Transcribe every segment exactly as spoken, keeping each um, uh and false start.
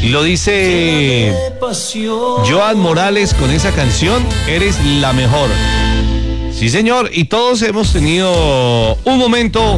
Lo dice Joan Morales con esa canción, Eres la mejor. Sí, señor, y todos hemos tenido un momento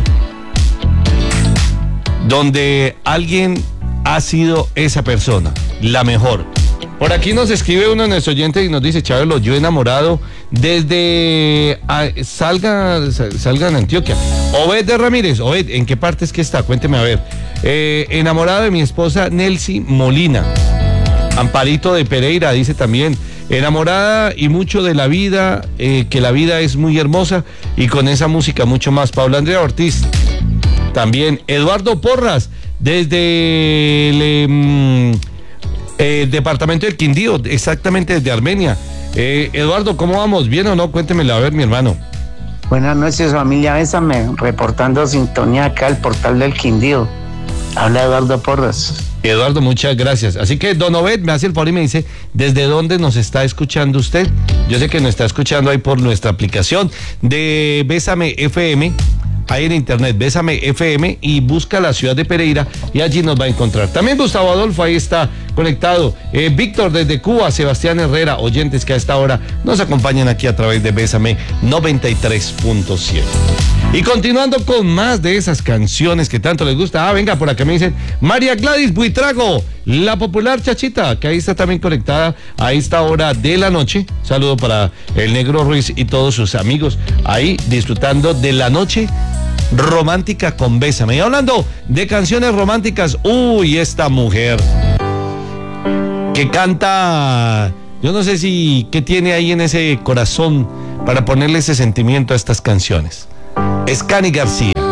donde alguien ha sido esa persona, la mejor. Por aquí nos escribe uno de nuestros oyentes y nos dice, Chabelo, yo enamorado desde a, salga, salga en Antioquia. Obed de Ramírez, Obed, ¿en qué parte es que está? Cuénteme a ver. Eh, enamorado de mi esposa Nelcy Molina. Amparito de Pereira dice también, enamorada y mucho de la vida, eh, que la vida es muy hermosa y con esa música mucho más. Paula Andrea Ortiz. También Eduardo Porras, desde el eh, eh, departamento del Quindío, exactamente desde Armenia. Eh, Eduardo, ¿cómo vamos? ¿Bien o no? Cuéntemelo, a ver, mi hermano. Buenas noches, familia Bésame, reportando sintonía acá al portal del Quindío. Habla Eduardo Porras. Eduardo, muchas gracias. Así que Don Obed me hace el favor y me dice, ¿desde dónde nos está escuchando usted? Yo sé que nos está escuchando ahí por nuestra aplicación de Bésame F M, ahí en internet, Bésame F M, y busca la ciudad de Pereira y allí nos va a encontrar. También Gustavo Adolfo ahí está conectado. Eh, Víctor desde Cuba, Sebastián Herrera, oyentes que a esta hora nos acompañan aquí a través de Bésame noventa y tres punto siete. Y continuando con más de esas canciones que tanto les gusta. Ah, venga, por acá me dicen María Gladys Buitrago, la popular chachita, que ahí está también conectada a esta hora de la noche. Saludo para el Negro Ruiz y todos sus amigos ahí disfrutando de la noche romántica con Bésame. Y hablando de canciones románticas, uy, esta mujer que canta, yo no sé si qué tiene ahí en ese corazón para ponerle ese sentimiento a estas canciones. Es Cani García.